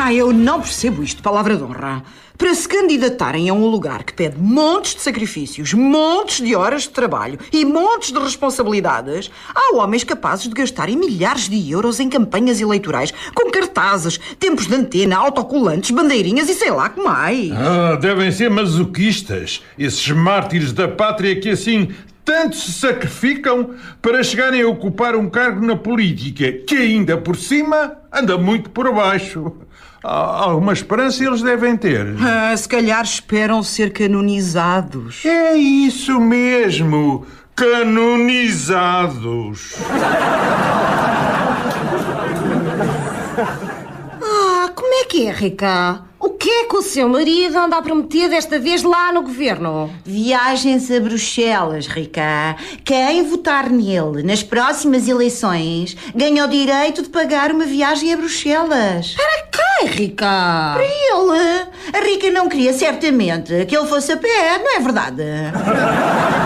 Eu não percebo isto, palavra de honra. Para se candidatarem a um lugar que pede montes de sacrifícios, montes de horas de trabalho e montes de responsabilidades, há homens capazes de gastarem milhares de euros em campanhas eleitorais, com cartazes, tempos de antena, autocolantes, bandeirinhas e sei lá que mais. Devem ser masoquistas, esses mártires da pátria que assim tanto se sacrificam para chegarem a ocupar um cargo na política, que ainda por cima anda muito por baixo. Alguma esperança eles devem ter. Se calhar esperam ser canonizados. É isso mesmo, canonizados. Como é que é, Rica? O que é que o seu marido anda a prometer desta vez lá no governo? Viagens a Bruxelas, Rica. Quem votar nele nas próximas eleições ganha o direito de pagar uma viagem a Bruxelas. Para quem, Rica? Para ele. A Rica não queria certamente que ele fosse a pé, não é verdade?